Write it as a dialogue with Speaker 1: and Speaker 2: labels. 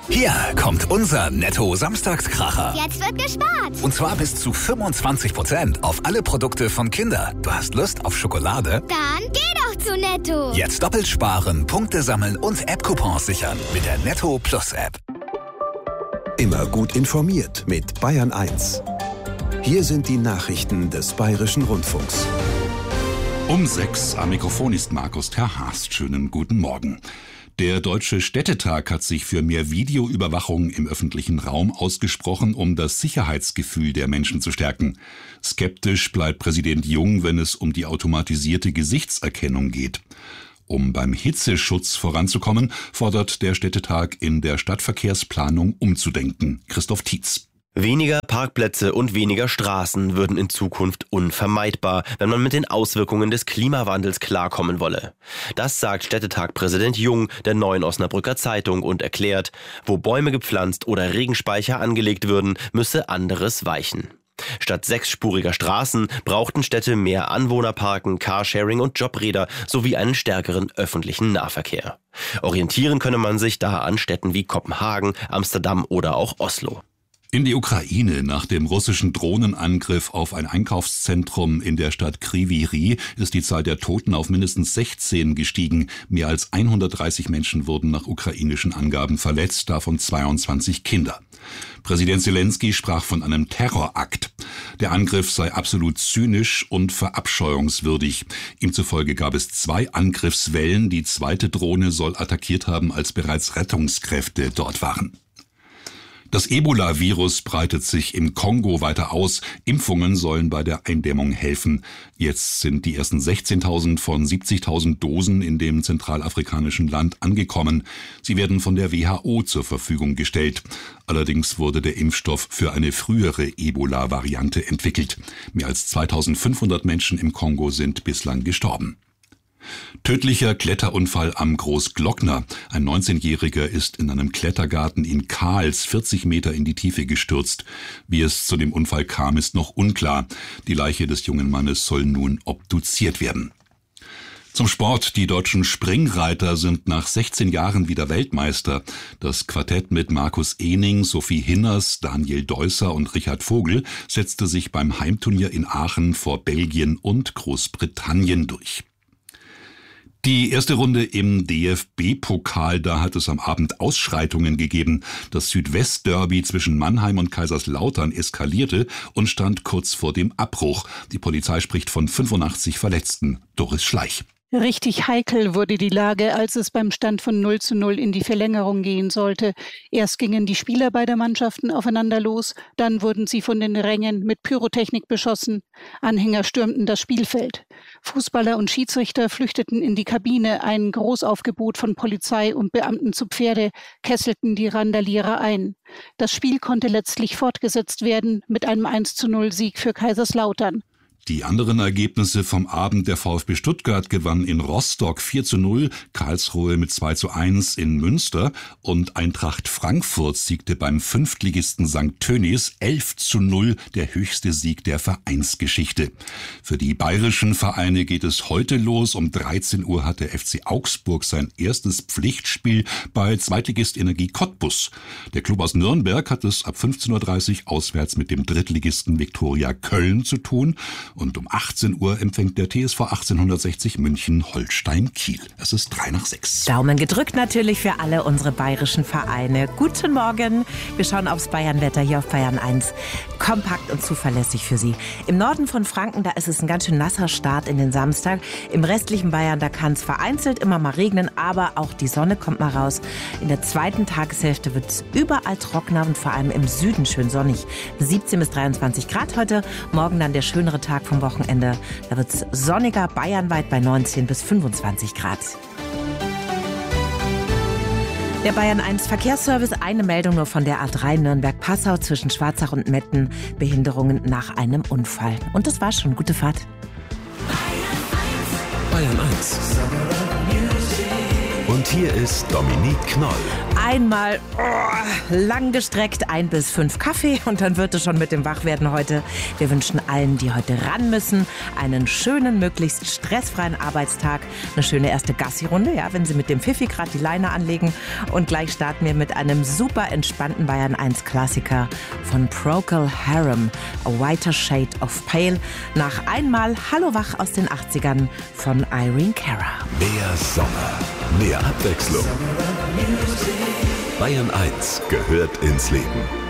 Speaker 1: Hier kommt unser Netto-Samstagskracher.
Speaker 2: Jetzt wird gespart.
Speaker 1: Und zwar bis zu 25% auf alle Produkte von Kinder. Du hast Lust auf Schokolade?
Speaker 2: Dann geh doch zu Netto.
Speaker 1: Jetzt doppelt sparen, Punkte sammeln und App-Coupons sichern mit der Netto Plus App.
Speaker 3: Immer gut informiert mit Bayern 1. Hier sind die Nachrichten des Bayerischen Rundfunks.
Speaker 4: Um 6 am Mikrofon ist Markus Terhast. Schönen guten Morgen. Der Deutsche Städtetag hat sich für mehr Videoüberwachung im öffentlichen Raum ausgesprochen, um das Sicherheitsgefühl der Menschen zu stärken. Skeptisch bleibt Präsident Jung, wenn es um die automatisierte Gesichtserkennung geht. Um beim Hitzeschutz voranzukommen, fordert der Städtetag in der Stadtverkehrsplanung umzudenken. Christoph Tietz.
Speaker 5: Weniger Parkplätze und weniger Straßen würden in Zukunft unvermeidbar, wenn man mit den Auswirkungen des Klimawandels klarkommen wolle. Das sagt Städtetag-Präsident Jung der Neuen Osnabrücker Zeitung und erklärt, wo Bäume gepflanzt oder Regenspeicher angelegt würden, müsse anderes weichen. Statt 6-spuriger Straßen brauchten Städte mehr Anwohnerparken, Carsharing und Jobräder sowie einen stärkeren öffentlichen Nahverkehr. Orientieren könne man sich da an Städten wie Kopenhagen, Amsterdam oder auch Oslo.
Speaker 4: In die Ukraine. Nach dem russischen Drohnenangriff auf ein Einkaufszentrum in der Stadt Kryvyi Rih ist die Zahl der Toten auf mindestens 16 gestiegen. Mehr als 130 Menschen wurden nach ukrainischen Angaben verletzt, davon 22 Kinder. Präsident Zelensky sprach von einem Terrorakt. Der Angriff sei absolut zynisch und verabscheuungswürdig. Ihm zufolge gab es 2 Angriffswellen. Die zweite Drohne soll attackiert haben, als bereits Rettungskräfte dort waren. Das Ebola-Virus breitet sich im Kongo weiter aus. Impfungen sollen bei der Eindämmung helfen. Jetzt sind die ersten 16.000 von 70.000 Dosen in dem zentralafrikanischen Land angekommen. Sie werden von der WHO zur Verfügung gestellt. Allerdings wurde der Impfstoff für eine frühere Ebola-Variante entwickelt. Mehr als 2.500 Menschen im Kongo sind bislang gestorben. Tödlicher Kletterunfall am Großglockner. Ein 19-Jähriger ist in einem Klettergarten in Kals 40 Meter in die Tiefe gestürzt. Wie es zu dem Unfall kam, ist noch unklar. Die Leiche des jungen Mannes soll nun obduziert werden. Zum Sport. Die deutschen Springreiter sind nach 16 Jahren wieder Weltmeister. Das Quartett mit Markus Ehning, Sophie Hinners, Daniel Deusser und Richard Vogel setzte sich beim Heimturnier in Aachen vor Belgien und Großbritannien durch. Die erste Runde im DFB-Pokal, da hat es am Abend Ausschreitungen gegeben. Das Südwest-Derby zwischen Mannheim und Kaiserslautern eskalierte und stand kurz vor dem Abbruch. Die Polizei spricht von 85 Verletzten. Doris Schleich.
Speaker 6: Richtig heikel wurde die Lage, als es beim Stand von 0:0 in die Verlängerung gehen sollte. Erst gingen die Spieler beider Mannschaften aufeinander los, dann wurden sie von den Rängen mit Pyrotechnik beschossen. Anhänger stürmten das Spielfeld. Fußballer und Schiedsrichter flüchteten in die Kabine. Ein Großaufgebot von Polizei und Beamten zu Pferde kesselten die Randalierer ein. Das Spiel konnte letztlich fortgesetzt werden mit einem 1:0-Sieg für Kaiserslautern.
Speaker 4: Die anderen Ergebnisse vom Abend: der VfB Stuttgart gewann in Rostock 4:0, Karlsruhe mit 2:1 in Münster und Eintracht Frankfurt siegte beim Fünftligisten St. Tönnies 11:0, der höchste Sieg der Vereinsgeschichte. Für die bayerischen Vereine geht es heute los. Um 13 Uhr hat der FC Augsburg sein erstes Pflichtspiel bei Zweitligist Energie Cottbus. Der Klub aus Nürnberg hat es ab 15:30 Uhr auswärts mit dem Drittligisten Viktoria Köln zu tun. Und um 18 Uhr empfängt der TSV 1860 München Holstein Kiel. Es ist 5:55.
Speaker 7: Daumen gedrückt natürlich für alle unsere bayerischen Vereine. Guten Morgen. Wir schauen aufs Bayernwetter hier auf Bayern 1. Kompakt und zuverlässig für Sie. Im Norden von Franken, da ist es ein ganz schön nasser Start in den Samstag. Im restlichen Bayern, da kann es vereinzelt immer mal regnen, aber auch die Sonne kommt mal raus. In der zweiten Tageshälfte wird es überall trockener und vor allem im Süden schön sonnig. 17 bis 23 Grad heute. Morgen dann der schönere Tag vom Wochenende. Da wird es sonniger, bayernweit bei 19 bis 25 Grad. Der Bayern 1 Verkehrsservice, eine Meldung nur von der A3 Nürnberg-Passau zwischen Schwarzach und Metten. Behinderungen nach einem Unfall. Und das war's schon. Gute Fahrt.
Speaker 3: Bayern 1. Und hier ist Dominique Knoll.
Speaker 7: einmal langgestreckt 1 bis 5 Kaffee und dann wird es schon mit dem Wachwerden heute. Wir wünschen allen, die heute ran müssen, einen schönen, möglichst stressfreien Arbeitstag. Eine schöne erste Gassi-Runde, ja, wenn Sie mit dem Pfiffi gerade die Leine anlegen. Und gleich starten wir mit einem super entspannten Bayern 1 Klassiker von Procol Harum, A Whiter Shade of Pale, nach einmal Hallo Wach aus den 80ern von Irene Cara.
Speaker 3: Mehr Sommer, mehr Abwechslung. Bayern 1 gehört ins Leben.